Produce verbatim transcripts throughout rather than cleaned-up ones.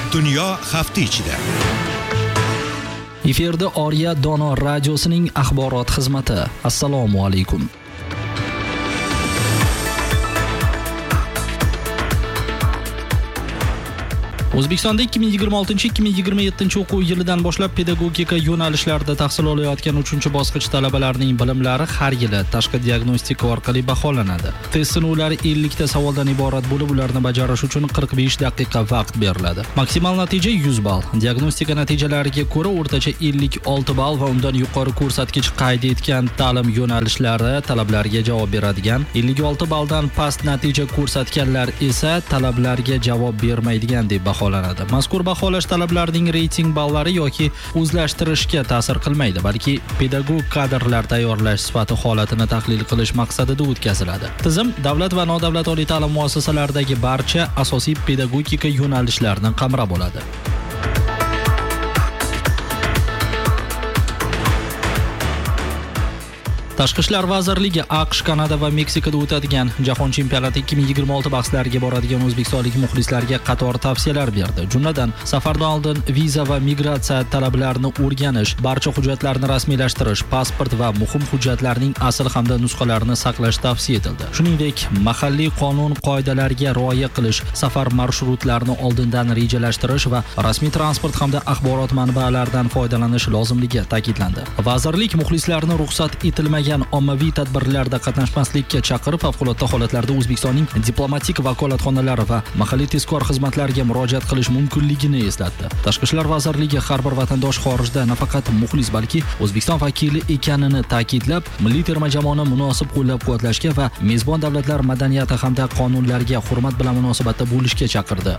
Dunyo hafta ichida. Efirda Oriya Dono radiosining axborot xizmati. Assalomu alaykum. O'zbekistonda ikki ming yigirma oltinchi ikki ming yigirma yettinchi o'quv yilidan boshlab pedagogika yo'nalishlarida tahsil olayotgan uchinchi bosqich talabalarining bilimlari har yili tashqi diagnostika orqali baholanadi. Test sinovlari ellik ta savoldan iborat bo'lib, ularni bajarish uchun qirq besh daqiqa vaqt beriladi. Maksimal natija yuz ball. Diagnostika natijalariga ko'ra o'rtacha ellik olti ball va undan yuqori ko'rsatkich qayd etgan ta'lim yo'nalishlari talablarga javob beradigan, ellik olti balldan past natija ko'rsatganlar esa talablarga javob bermaydigan deb baholanadi. Mazkur baholash talablarining reyting ballari yoki o'zlashtirishga ta'sir qilmaydi, balki pedagog kadrlar tayyorlash sifati holatini tahlil qilish maqsadida o'tkaziladi. Tizim davlat va nodavlat oliy ta'lim muassasalaridagi barcha asosiy pedagogika yo'nalishlarini qamrab oladi. Tashqi ishlar vazirligi AQSh, Kanada va Meksikada o'tadigan Jahon chempionati ikki ming yigirma olti bahslariga boradigan o'zbekistonlik muxlislarga qator tavsiyalar berdi. Jumladan, safardan oldin viza va migratsiya talablarini o'rganish, barcha hujjatlarni rasmiylashtirish, pasport va muhim hujjatlarning asl hamda nusxalarini saqlash tavsiya etildi. Shuningdek, mahalliy qonun qoidalariga rioya qilish, safar marshrutlarini oldindan rejalashtirish va rasmiy transport hamda axborot manbalaridan foydalanish lozimligi ta'kidlandi. Vazirlik muxlislarni ruxsat etilmagan ommaviy tadbirlarda qatnashmaslikka chaqirib, favqulodda holatlarda O'zbekistonning diplomatik vakolatxonalari va mahalliy tezkor xizmatlariga murojaat qilish mumkinligini eslatdi. Tashqi ishlar vazirligi har bir vatandosh xorijda nafaqat muxlis, balki O'zbekiston vakili ekanini ta'kidlab, milliy terma jamoani munosib qo'llab-quvvatlashga va mezbon davlatlar madaniyati hamda qonunlariga hurmat bilan munosabatda bo'lishga chaqirdi.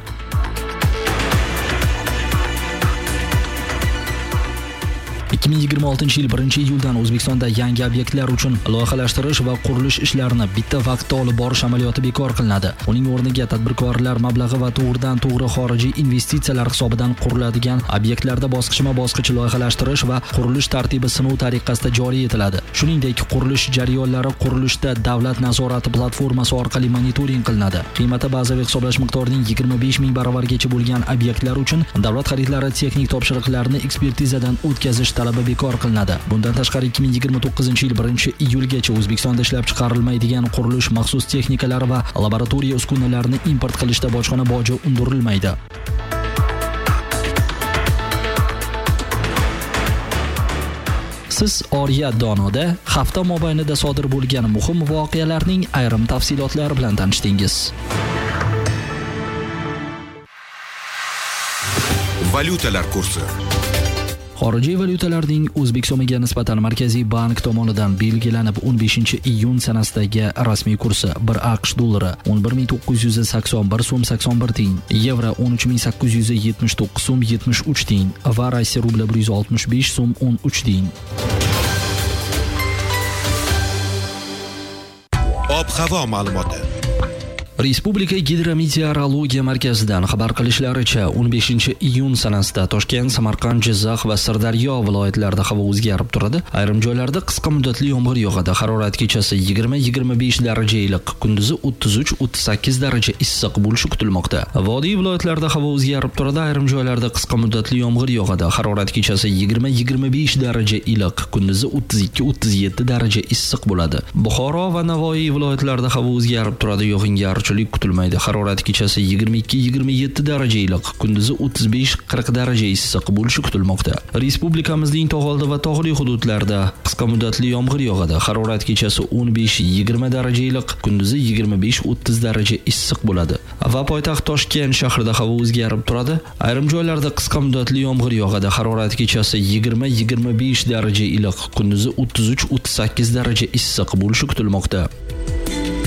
ikki ming yigirma oltinchi yil birinchi iyuldan O'zbekistonda yangi obyektlar uchun loyihalashtirish va qurilish ishlarini bitta vaqtda olib borish amaliyoti bekor qilinadi. Uning o'rniga tadbirkorlar mablag'i va to'g'ridan-to'g'ri xorijiy investitsiyalar hisobidan quriladigan obyektlarda bosqichma-bosqich loyihalashtirish va qurilish tartibi sinov tariqasida joriy etiladi. Shuningdek, qurilish jarayonlari qurilishda davlat nazorati platformasi orqali monitoring qilinadi. Qiymati bazaviy hisoblash miqdorining yigirma besh ming baravargacha bo'lgan obyektlar uchun davlat xaridlari texnik topshiriqlarini ekspertizadan o'tkazish talabi bekor qilinadi. Bundan tashqari ikki ming yigirma to'qqizinchi yil birinchi iyulgacha O'zbekistonda ishlab chiqarilmaydigan qurilish maxsus texnikalari va laboratoriya uskunalarini import qilishda bojxona boji undirilmaydi. Siz Oriya Donoda hafta mobaynida sodir bo'lgan muhim voqealarning ayrim tafsilotlari bilan tanishdingiz. Valyutalar kursi. Xorijiy valyutalarning O'zbek so'miga nisbatan Markaziy bank tomonidan belgilanib o'n beshinchi iyun sanasidagi rasmiy kursi bir AQSh dollari o'n bir ming to'qqiz yuz sakson bir so'm sakson bir tiyin, yevro o'n uch ming sakkiz yuz yetmish to'qqiz so'm yetmish uch tiyin va Rossiya rubli bir yuz oltmish besh so'm o'n uch tiyin. Ob-havo ma'lumoti. Respublika gidrometeorologiya markazidan xabar qilishlaricha, o'n beshinchi iyun sanasida Toshkent, Samarqand, Jizzax va Sirdaryo viloyatlarida havo o'zgarib turadi. Ayrim joylarda qisqa muddatli yomg'ir yog'adi. Harorat kechasi yigirma yigirma besh daraja iliq, kunduzi o'ttiz uch o'ttiz sakkiz daraja issiq bo'lishi kutilmoqda. Vodiy viloyatlarida havo o'zgarib turadi. Ayrim joylarda qisqa muddatli yomg'ir yog'adi. Harorat kechasi yigirma yigirma besh daraja iliq, kunduzi o'ttiz ikki o'ttiz yetti daraja issiq bo'ladi. Buxoro va Navoiy viloyatlarida havo o'zgarib turadi. Yog'ingarchilik kutilmaydi. Harorat kechasi yigirma ikki yigirma yetti daraja iliq, kunduzi o'ttiz besh qirq daraja issiq bo'lishi kutilmoqda. Respublikamizning tog'oldi va tog'li hududlarida qisqa muddatli yomg'ir yog'adi. Harorat kechasi o'n besh yigirma daraja iliq, kunduzi yigirma besh o'ttiz daraja issiq bo'ladi. Va poytaxt Toshkent shahrida havo o'zgarib turadi. Ayrim joylarda qisqa muddatli yomg'ir yog'adi. Harorat kechasi yigirma yigirma besh daraja iliq, kunduzi o'ttiz uch o'ttiz sakkiz daraja issiq bo'lishi kutilmoqda.